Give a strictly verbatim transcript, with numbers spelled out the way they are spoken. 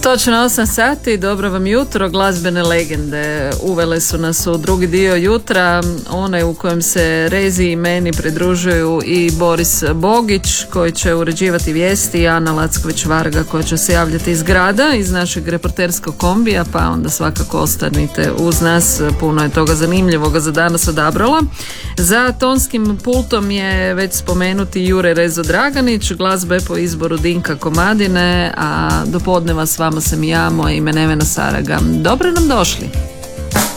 Točno osam sati, dobro vam jutro. Glazbene legende uvele su nas u drugi dio jutra, one u kojem se Rezi i meni pridružuju i Boris Bogić koji će uređivati vijesti i Ana Lacković Varga koja će se javljati iz grada, iz našeg reporterskog kombija, pa onda svakako ostanite uz nas, puno je toga zanimljivoga za danas odabrala. Za tonskim pultom je već spomenuti Jure Rezo Draganić, glazbe po izboru Dinka Komadine, a do podneva s vama sam i ja, moje ime Nevena Saraga. Dobro nam došli.